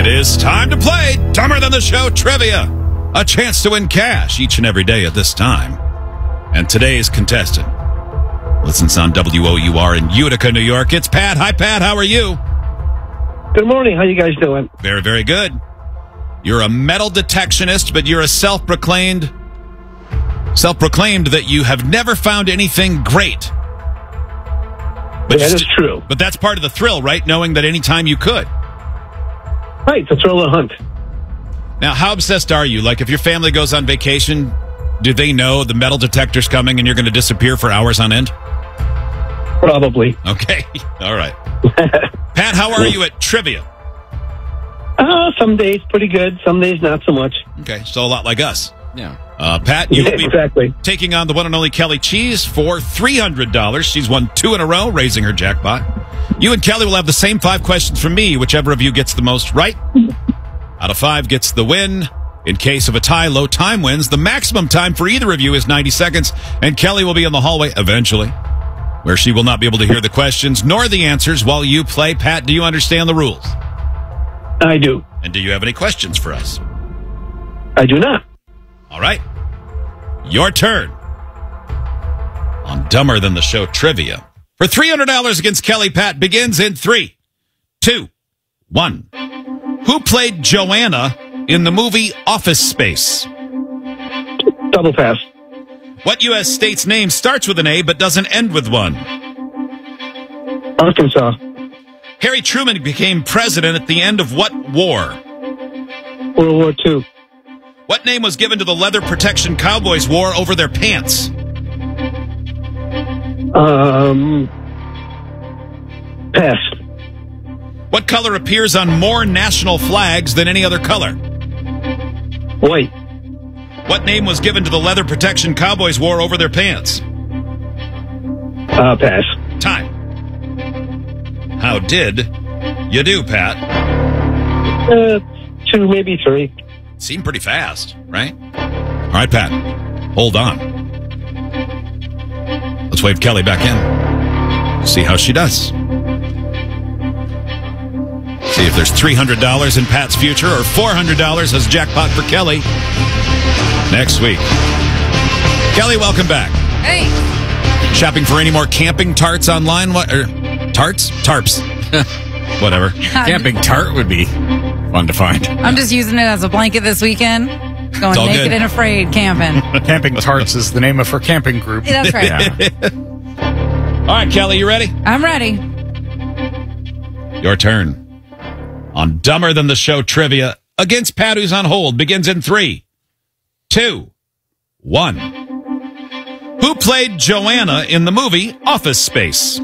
It is time to play Dumber Than the Show Trivia. A chance to win cash each and every day at this time. And today's contestant listens on WOUR in Utica, New York. It's Pat. Hi, Pat. How are you? Good morning. How you guys doing? Very, very good. You're a metal detectionist, but you're a self-proclaimed that you have never found anything great. But that is true. But that's part of the thrill, right? Knowing that anytime you could. Right, the thrill of the hunt. Now, how obsessed are you? Like, if your family goes on vacation, do they know the metal detector's coming and you're going to disappear for hours on end? Probably. Okay. All right. Pat, how are you at trivia? Some days pretty good. Some days not so much. Okay, so a lot like us. Yeah. Pat, you will be exactly taking on the one and only Kelly Cheese for $300. She's won 2 in a row, raising her jackpot. You and Kelly will have the same 5 questions from me. Whichever of you gets the most right out of 5 gets the win. In case of a tie, low time wins. The maximum time for either of you is 90 seconds, and Kelly will be in the hallway eventually, where she will not be able to hear the questions nor the answers while you play. Pat, do you understand the rules? I do. And do you have any questions for us? I do not. All right. Your turn on Dumber Than the Show Trivia. For $300 against Kelly, Pat begins in 3, 2, 1. Who played Joanna in the movie Office Space? Double pass. What U.S. state's name starts with an A but doesn't end with one? Arkansas. Harry Truman became president at the end of what war? World War II. What name was given to the leather protection cowboys wore over their pants? Pass. What color appears on more national flags than any other color? White. What name was given to the leather protection cowboys wore over their pants? Pass. Time. How did you do, Pat? 2, maybe 3. Seemed pretty fast, right? All right, Pat, hold on. Let's wave Kelly back in. See how she does. See if there's $300 in Pat's future or $400 as jackpot for Kelly next week. Kelly, welcome back. Hey. Shopping for any more camping tarts online? What? Or tarts? Tarps. Whatever. Camping tart would be fun to find. I'm just using it as a blanket this weekend. Going all naked good. and afraid camping. Camping Tarts is the name of her camping group. That's right. Yeah. All right, Kelly, you ready? I'm ready. Your turn on Dumber Than the Show Trivia against Pat, who's on hold, begins in 3, 2, 1. Who played Joanna in the movie Office Space?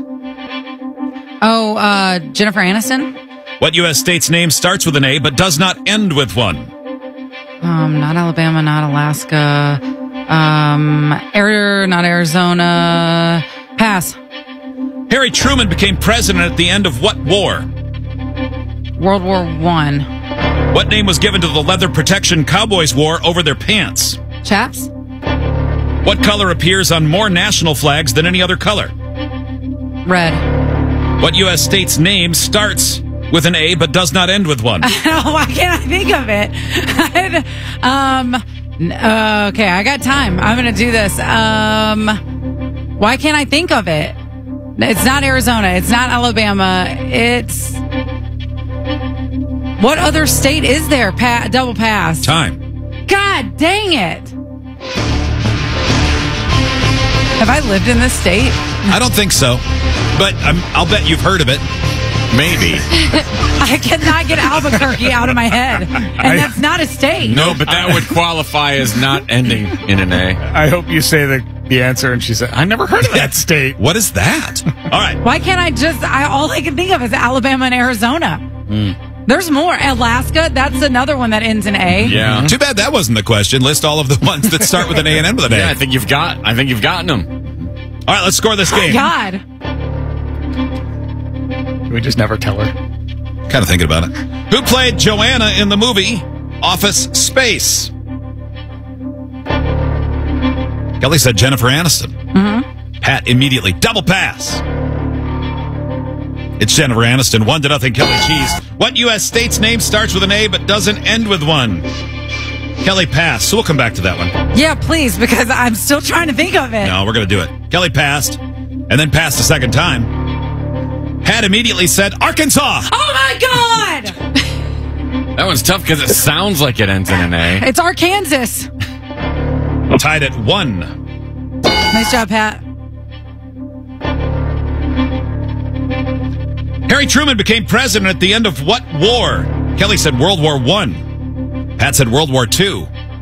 Oh, Jennifer Aniston? What U.S. state's name starts with an A but does not end with one? Not Alabama, not Alaska. Not Arizona. Pass. Harry Truman became president at the end of what war? World War I. What name was given to the leather protection cowboys wore over their pants? Chaps? What color appears on more national flags than any other color? Red. What U.S. state's name starts with an A but does not end with one? Why can't I think of it? Okay, I got time. I'm going to do this. Why can't I think of it? It's not Arizona. It's not Alabama. It's... What other state is there? Double pass. Time. God dang it. Have I lived in this state? I don't think so, but I'll bet you've heard of it. Maybe. I cannot get Albuquerque out of my head. And that's not a state. No, but that would qualify as not ending in an A. I hope you say the answer, and she said, I never heard of that state. What is that? All right. Why can't I just... all I can think of is Alabama and Arizona. There's more. Alaska, that's another one that ends in A. Yeah. Too bad that wasn't the question. List all of the ones that start with an A and end with an A. Yeah, I think you've gotten them. All right, let's score this game. Oh, God. Can we just never tell her? Kind of thinking about it. Who played Joanna in the movie Office Space? Kelly said Jennifer Aniston. Mm-hmm. Pat immediately double pass. It's Jennifer Aniston. 1-0, Kelly Cheese. What U.S. state's name starts with an A but doesn't end with one? Kelly passed, so we'll come back to that one. Yeah, please, because I'm still trying to think of it. No, we're going to do it. Kelly passed, and then passed a second time. Had immediately said, Arkansas! Oh, my God! That one's tough because it sounds like it ends in an A. It's Arkansas. Tied at 1. Nice job, Pat. Harry Truman became president at the end of what war? Kelly said World War I. Pat said World War II.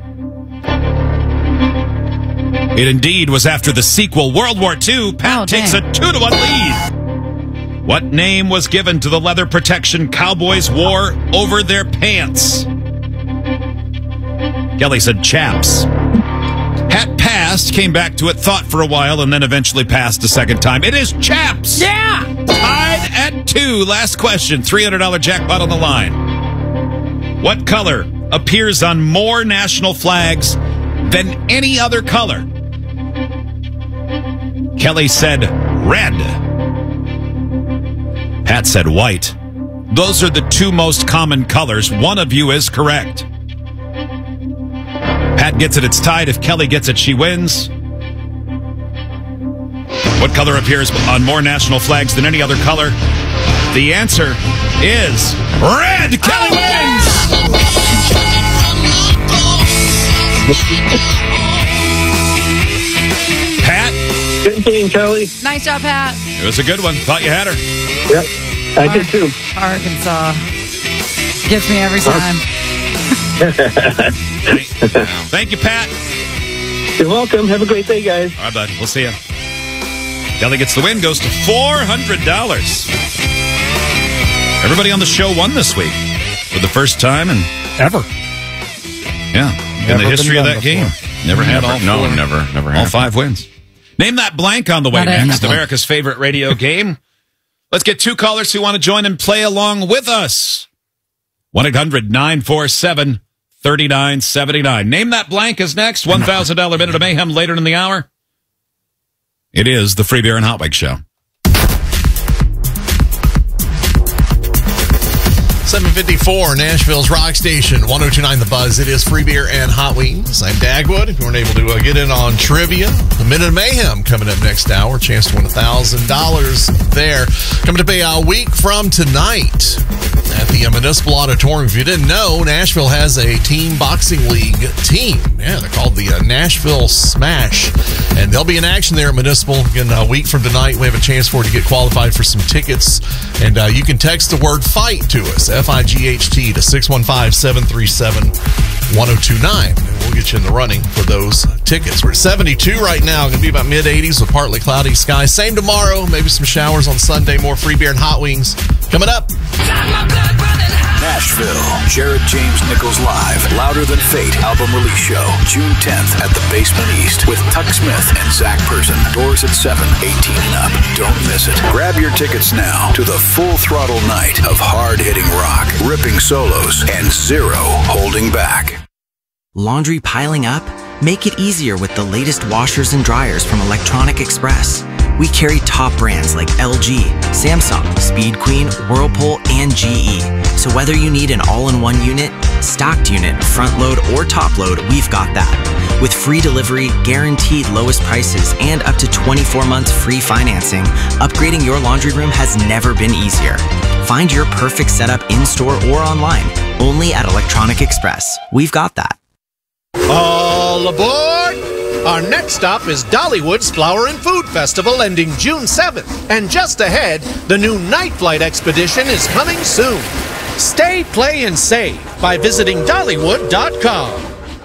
It indeed was after the sequel, World War II. Pat takes a 2-1 lead. What name was given to the leather protection cowboys wore over their pants? Kelly said chaps. Pat passed, came back to it, thought for a while, and then eventually passed a second time. It is chaps! Yeah! Tied at 2. Last question. $300 jackpot on the line. What color appears on more national flags than any other color? Kelly said red. Pat said white. Those are the 2 most common colors. One of you is correct. Pat gets it, it's tied. If Kelly gets it, she wins. What color appears on more national flags than any other color? The answer is red. Kelly wins! Pat? Good game, Kelly. Nice job, Pat. It was a good one. Thought you had her. Yep, I did too. Arkansas. Gets me every time. Thank you, Pat. You're welcome. Have a great day, guys. All right, bud. We'll see you. Kelly gets the win, goes to $400. Everybody on the show won this week for the first time and Ever. yeah, in the history of that game. Never had all four. No, never had. All 5 wins. Name that blank on the way next. America's favorite radio game. Let's get 2 callers who want to join and play along with us. 1-800-947-3979. Name that blank is next. $1,000 Minute of Mayhem later in the hour. It is the Free Beer and Hot Wings Show. 754, Nashville's Rock Station, 102.9 The Buzz. It is Free Beer and Hot Wings. I'm Dagwood. If you weren't able to get in on trivia, the Minute of Mayhem coming up next hour. Chance to win $1,000 there. Coming up a week from tonight at the Municipal Auditorium. If you didn't know, Nashville has a team boxing league team. Yeah, they're called the Nashville Smash. And they'll be in action there at Municipal. Again, a week from tonight, we have a chance for you to get qualified for some tickets. And you can text the word FIGHT to us, FIGHT, to 615-737-1029. And we'll get you in the running for those tickets. We're at 72 right now. Going to be about mid-80s with partly cloudy skies. Same tomorrow. Maybe some showers on Sunday. More Free Beer and Hot Wings coming up. Nashville, Jared James Nichols Live, Louder Than Fate album release show, June 10th at the Basement East with Tuck Smith and Zach Person. Doors at 7, 18 and up. Don't miss it. Grab your tickets now to the full throttle night of hard-hitting rock, ripping solos, and zero holding back. Laundry piling up? Make it easier with the latest washers and dryers from Electronic Express. We carry top brands like LG, Samsung, Speed Queen, Whirlpool, and GE. So whether you need an all-in-one unit, stocked unit, front load, or top load, we've got that. With free delivery, guaranteed lowest prices, and up to 24 months free financing, upgrading your laundry room has never been easier. Find your perfect setup in-store or online, only at Electronic Express. We've got that. All aboard! Our next stop is Dollywood's Flower and Food Festival ending June 7th. And just ahead, the new Night Flight Expedition is coming soon. Stay, play, and save by visiting Dollywood.com.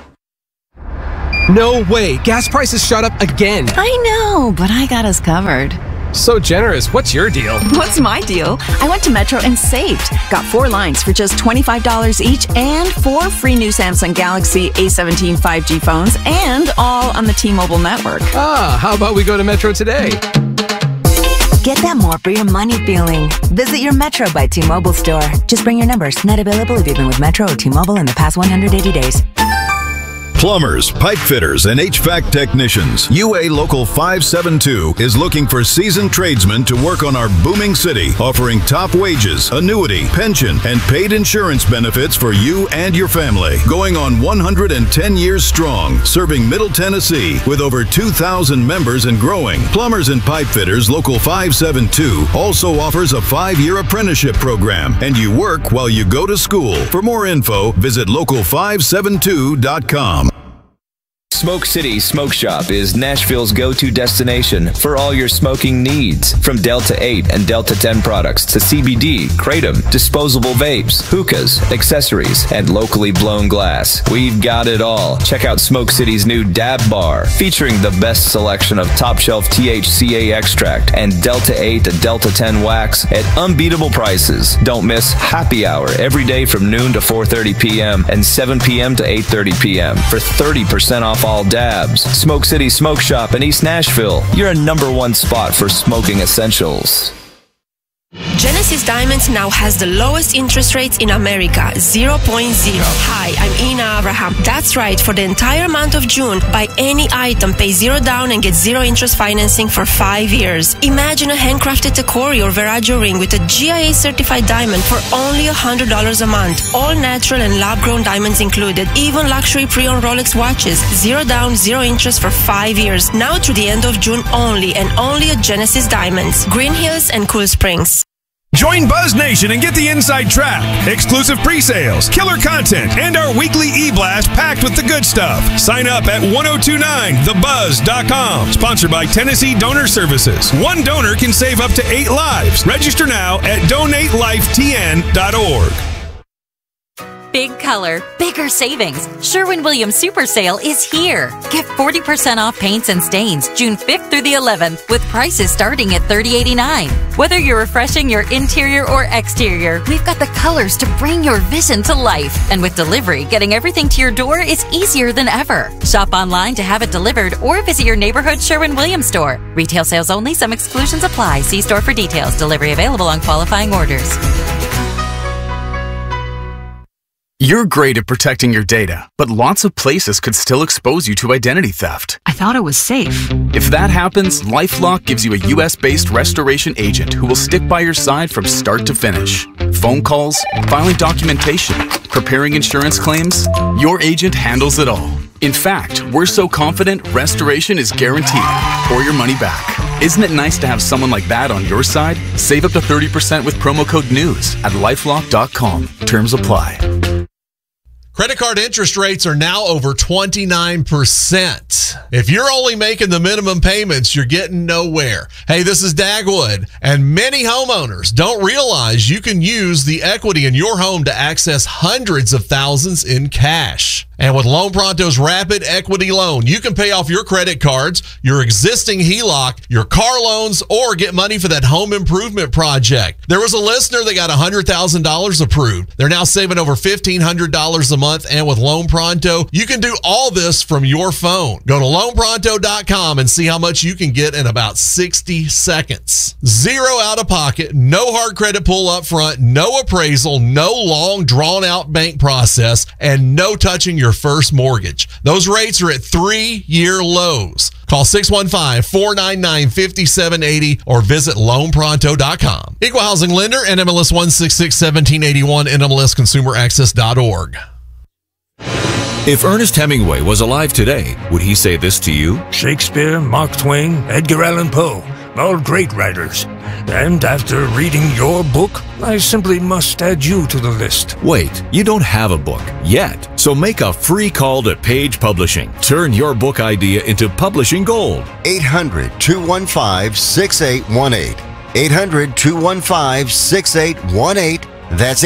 No way. Gas prices shot up again. I know, but I got us covered. So generous. What's your deal? What's my deal? I went to Metro and saved. Got 4 lines for just $25 each and 4 free new Samsung Galaxy A17 5G phones, and all on the T-Mobile network. Ah, how about we go to Metro today? Get that more for your money feeling. Visit your Metro by T-Mobile store. Just bring your numbers. Not available if you've been with Metro or T-Mobile in the past 180 days. Plumbers, pipe fitters, and HVAC technicians, UA Local 572 is looking for seasoned tradesmen to work on our booming city, offering top wages, annuity, pension, and paid insurance benefits for you and your family. Going on 110 years strong, serving Middle Tennessee with over 2,000 members and growing. Plumbers and pipe fitters Local 572 also offers a 5-year apprenticeship program, and you work while you go to school. For more info, visit local572.com. Smoke City Smoke Shop is Nashville's go-to destination for all your smoking needs. From Delta 8 and Delta 10 products to CBD, Kratom, disposable vapes, hookahs, accessories, and locally blown glass. We've got it all. Check out Smoke City's new Dab Bar, featuring the best selection of top-shelf THCA extract and Delta 8 to Delta 10 wax at unbeatable prices. Don't miss Happy Hour every day from noon to 4:30 p.m. and 7 p.m. to 8:30 p.m. for 30% off all dabs. Smoke City Smoke Shop in East Nashville. You're a #1 spot for smoking essentials. Genesis Diamonds now has the lowest interest rates in America, 0.0. Hi, I'm Ina Abraham. That's right, for the entire month of June, buy any item, pay $0 down and get 0 interest financing for 5 years. Imagine a handcrafted Tacori or Veragio ring with a GIA certified diamond for only $100 a month. All natural and lab-grown diamonds included, even luxury pre-owned Rolex watches. $0 down, 0 interest for 5 years. Now through the end of June only, and only at Genesis Diamonds, Green Hills and Cool Springs. Join Buzz Nation and get the inside track, exclusive pre-sales, killer content, and our weekly e-blast packed with the good stuff. Sign up at 1029thebuzz.com. Sponsored by Tennessee Donor Services. One donor can save up to 8 lives. Register now at donatelifetn.org. Big color, bigger savings. Sherwin-Williams Super Sale is here. Get 40% off paints and stains June 5th through the 11th with prices starting at $30.89. Whether you're refreshing your interior or exterior, we've got the colors to bring your vision to life. And with delivery, getting everything to your door is easier than ever. Shop online to have it delivered or visit your neighborhood Sherwin-Williams store. Retail sales only. Some exclusions apply. See store for details. Delivery available on qualifying orders. You're great at protecting your data, but lots of places could still expose you to identity theft. I thought it was safe. If that happens, LifeLock gives you a US-based restoration agent who will stick by your side from start to finish. Phone calls, filing documentation, preparing insurance claims, your agent handles it all. In fact, we're so confident restoration is guaranteed or your money back. Isn't it nice to have someone like that on your side? Save up to 30% with promo code NEWS at LifeLock.com. Terms apply. Credit card interest rates are now over 29%. If you're only making the minimum payments, you're getting nowhere. Hey, this is Dagwood, and many homeowners don't realize you can use the equity in your home to access hundreds of thousands in cash. And with Loan Pronto's Rapid Equity Loan, you can pay off your credit cards, your existing HELOC, your car loans, or get money for that home improvement project. There was a listener that got $100,000 approved. They're now saving over $1,500 a month, and with Loan Pronto, you can do all this from your phone. Go to loanpronto.com and see how much you can get in about 60 seconds. Zero out of pocket, no hard credit pull up front, no appraisal, no long drawn-out bank process, and no touching your first mortgage. Those rates are at 3-year lows. Call 615-499-5780 or visit loanpronto.com. Equal housing lender, NMLS 1661781, NMLSconsumeraccess.org. If Ernest Hemingway was alive today, would he say this to you? Shakespeare, Mark Twain, Edgar Allan Poe, all great writers. And after reading your book, I simply must add you to the list. Wait, you don't have a book yet. So make a free call to Page Publishing. Turn your book idea into publishing gold. 800-215-6818. 800-215-6818. That's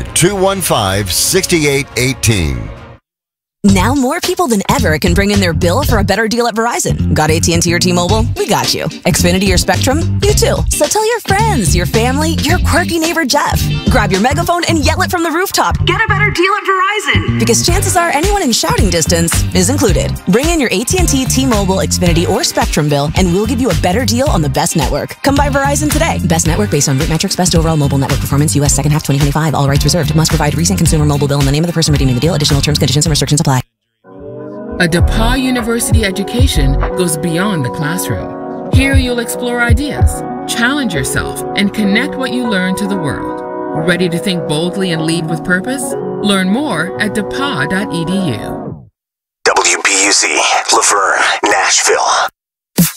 800-215-6818. Now more people than ever can bring in their bill for a better deal at Verizon. Got AT&T or T-Mobile? We got you. Xfinity or Spectrum? You too. So tell your friends, your family, your quirky neighbor Jeff. Grab your megaphone and yell it from the rooftop. Get a better deal at Verizon. Because chances are anyone in shouting distance is included. Bring in your AT&T, T-Mobile, Xfinity, or Spectrum bill and we'll give you a better deal on the best network. Come by Verizon today. Best network based on root metrics, best overall mobile network performance, U.S. second half 2025. All rights reserved. Must provide recent consumer mobile bill and the name of the person redeeming the deal. Additional terms, conditions, and restrictions apply. A DePauw University education goes beyond the classroom. Here you'll explore ideas, challenge yourself, and connect what you learn to the world. Ready to think boldly and lead with purpose? Learn more at depaw.edu. WBUZ, Laverne, Nashville.